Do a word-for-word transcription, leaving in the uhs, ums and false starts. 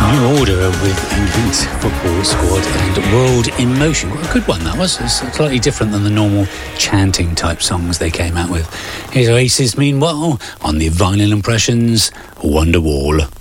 New Order with England Football Squad and World in Motion. What a good one that was. It's slightly different than the normal chanting type songs they came out with. Here's Oasis, meanwhile, on the Vinyl Impressions Wonderwall.